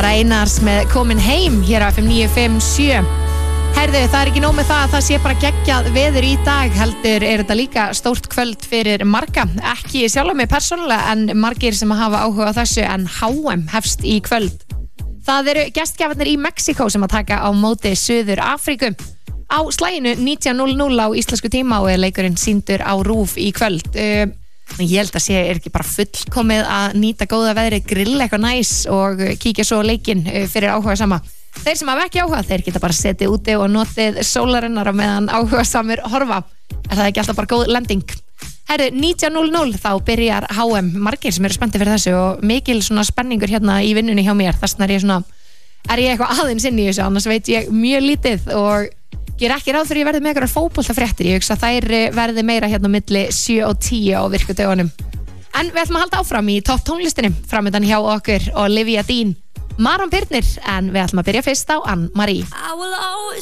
Elvar Einars með Komin heim hér á FM 957. Herðu, það ekki nóg með það sé bara geggjað veður í dag, heldur þetta líka stórt kvöld fyrir marga. Ekki sjálf mig persónulega, en margir sem hafa áhuga á þessu, en HM hefst í kvöld. Það eru gestgjafarnir í Mexíkó sem að taka á móti Suður Afríku. Á slaginu 19:00 á íslensku tíma og leikurinn sýndur á RÚV í kvöld. Ég held að sé ekki bara fullkomið að nýta góða veðri, grilla eitthvað næs og kíkja svo leikinn fyrir áhuga sama. Þeir sem hafa ekki áhuga, þeir geta bara setið úti og notið sólarinnar á meðan áhuga samir horfa. Er það ekki alltaf bara góð lending? Herru, 19:00 þá byrjar HM, margir sem eru spenntir fyrir þessu og mikil svona spenningur hérna í vinnunni hjá mér. Þess vegna er ég eitthvað aðeins inn í þessu, annars veit ég mjög lítið og ég ekki ráð fyrir ég verði með einhverjar fótboltafréttir. Ég hugsa að þær verði meira hérna milli 7 og 10 á virkudögunum. En við ætlum að halda áfram í topp tónlistinni. Framöndan hjá okkur Olivia Dean, Maron Birnir, en við ætlum að byrja fyrst á Anne Marie.